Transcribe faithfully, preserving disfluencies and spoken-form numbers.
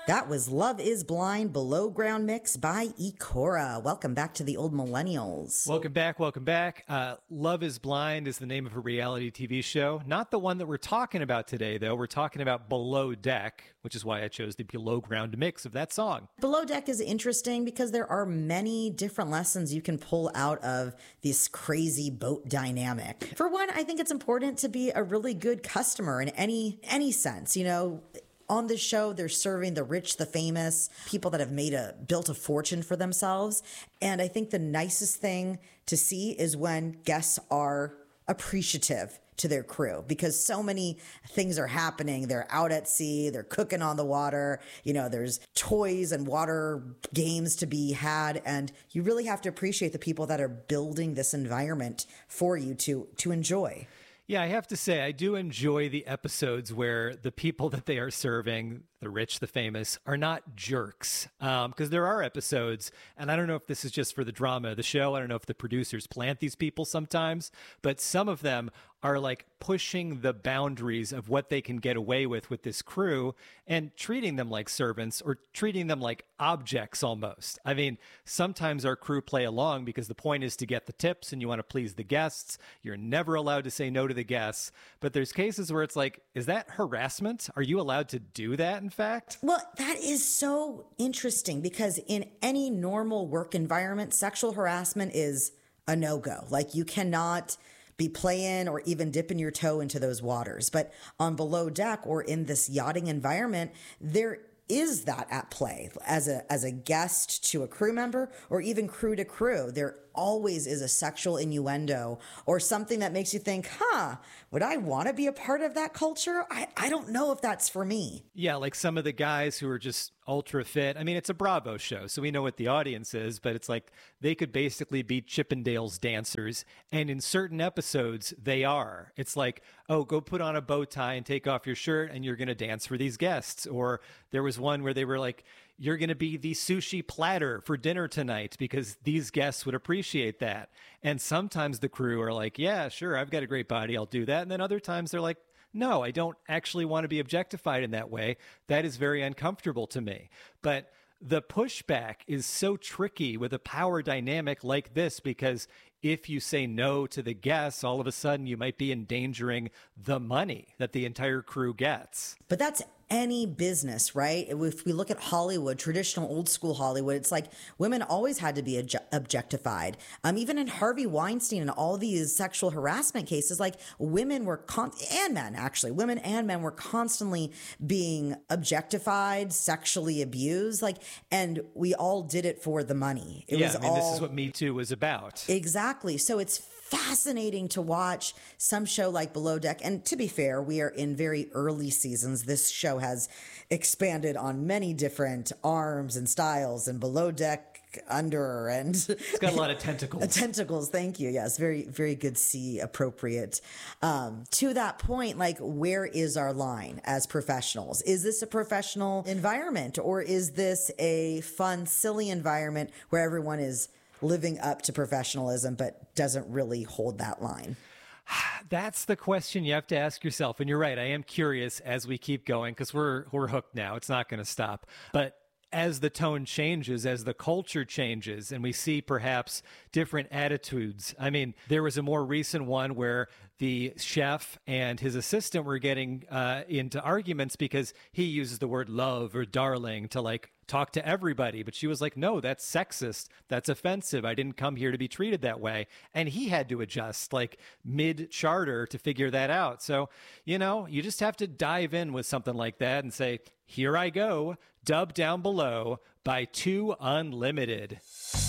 That was Love is Blind Below Ground Mix by Ikora. Welcome back to the Old Millennials. Welcome back, welcome back. Uh, Love is Blind is the name of a reality T V show. Not the one that we're talking about today, though. We're talking about Below Deck, which is why I chose the Below Ground mix of that song. Below Deck is interesting because there are many different lessons you can pull out of this crazy boat dynamic. For one, I think it's important to be a really good customer in any any sense, you know. On this show, they're serving the rich, the famous, people that have made a, built a fortune for themselves. And I think the nicest thing to see is when guests are appreciative to their crew, because so many things are happening. They're out at sea, they're cooking on the water, you know, there's toys and water games to be had. And you really have to appreciate the people that are building this environment for you to, to enjoy. Yeah, I have to say, I do enjoy the episodes where the people that they are serving, the rich, the famous, are not jerks. Um, because there are episodes, and I don't know if this is just for the drama of the show. I don't know if the producers plant these people sometimes, but some of them are like pushing the boundaries of what they can get away with with this crew and treating them like servants or treating them like objects almost. I mean, sometimes our crew play along because the point is to get the tips and you want to please the guests. You're never allowed to say no to the guests. But there's cases where it's like, is that harassment? Are you allowed to do that, in fact? Well, that is so interesting because in any normal work environment, sexual harassment is a no-go. Like, you cannot be playing or even dipping your toe into those waters. But on Below Deck or in this yachting environment, there is that at play as a as a guest to a crew member or even crew to crew. There always is a sexual innuendo or something that makes you think, huh, would I want to be a part of that culture? I, I don't know if that's for me. Yeah, like some of the guys who are just ultra fit. I mean, it's a Bravo show, so we know what the audience is, but it's like they could basically be Chippendales dancers. And in certain episodes, they are. It's like, oh, go put on a bow tie and take off your shirt and you're going to dance for these guests. Or there was one where they were like, you're going to be the sushi platter for dinner tonight because these guests would appreciate that. And sometimes the crew are like, yeah, sure, I've got a great body, I'll do that. And then other times they're like, no, I don't actually want to be objectified in that way. That is very uncomfortable to me. But the pushback is so tricky with a power dynamic like this because if you say no to the guests, all of a sudden you might be endangering the money that the entire crew gets. But that's any business, right? If we look at Hollywood, traditional old school Hollywood, it's like women always had to be objectified. Um, even in Harvey Weinstein and all these sexual harassment cases, like women were, con- and men actually, women and men were constantly being objectified, sexually abused, like, and we all did it for the money. It yeah, was I mean, all... this is what Me Too was about. Exactly. So it's fascinating to watch some show like Below Deck. And to be fair, we are in very early seasons. This show has expanded on many different arms and styles, and Below Deck, under, and it's got a lot of tentacles. Tentacles, thank you. Yes, very, very good C appropriate. Um, to that point, like, where is our line as professionals? Is this a professional environment, or is this a fun, silly environment where everyone is living up to professionalism but doesn't really hold that line? That's the question you have to ask yourself. And you're right. I am curious as we keep going because we're we're hooked now. It's not going to stop. But as the tone changes, as the culture changes, and we see perhaps different attitudes. I mean, there was a more recent one where the chef and his assistant were getting uh, into arguments because he uses the word love or darling to like talk to everybody. But she was like, no, that's sexist. That's offensive. I didn't come here to be treated that way. And he had to adjust like mid charter to figure that out. So, you know, you just have to dive in with something like that and say, here I go, dub down below by Two Unlimited.